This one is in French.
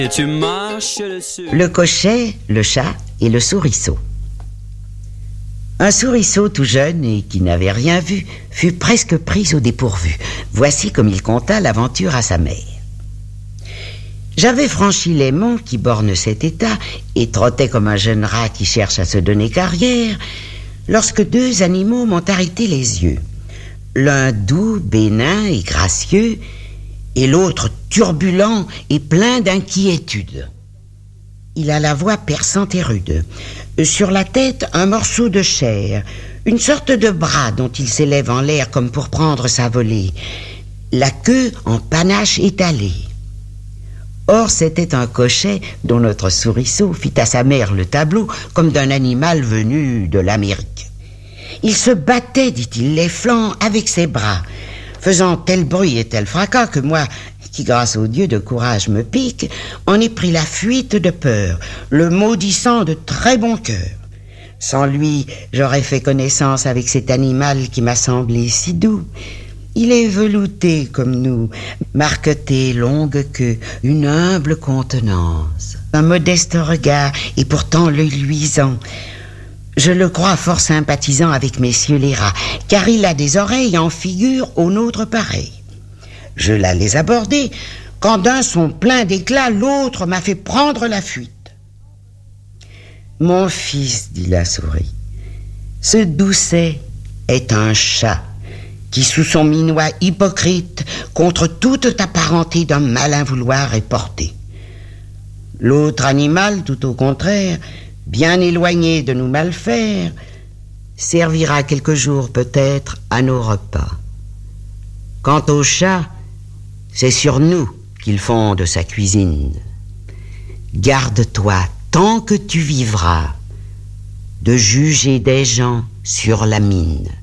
Et tu marches dessus. Le cocher, le chat et le souriceau. Un souriceau tout jeune et qui n'avait rien vu fut presque pris au dépourvu. Voici comme il conta l'aventure à sa mère. J'avais franchi les monts qui bornent cet état et trottais comme un jeune rat qui cherche à se donner carrière, lorsque deux animaux m'ont arrêté les yeux. L'un doux, bénin et gracieux, et l'autre turbulent et plein d'inquiétude. Il a la voix perçante et rude. Sur la tête, un morceau de chair, une sorte de bras dont il s'élève en l'air comme pour prendre sa volée, la queue en panache étalée. Or, c'était un cochet dont notre souriceau fit à sa mère le tableau comme d'un animal venu de l'Amérique. Il se battait, dit-il, les flancs avec ses bras, faisant tel bruit et tel fracas que moi, qui grâce au Dieu de courage me pique, en ai pris la fuite de peur, le maudissant de très bon cœur. Sans lui, j'aurais fait connaissance avec cet animal qui m'a semblé si doux. Il est velouté comme nous, marqueté, longue queue, une humble contenance, un modeste regard et pourtant l'œil luisant. Je le crois fort sympathisant avec messieurs les rats, car il a des oreilles en figure aux nôtres pareilles. Je l'allais aborder, quand d'un son plein d'éclat, l'autre m'a fait prendre la fuite. « Mon fils, dit la souris, ce Doucet est un chat qui, sous son minois hypocrite, contre toute ta parenté d'un malin vouloir est porté. L'autre animal, tout au contraire, bien éloigné de nous malfaire, servira quelques jours peut-être à nos repas. Quant au chat, c'est sur nous qu'il fonde sa cuisine. Garde-toi, tant que tu vivras, de juger des gens sur la mine.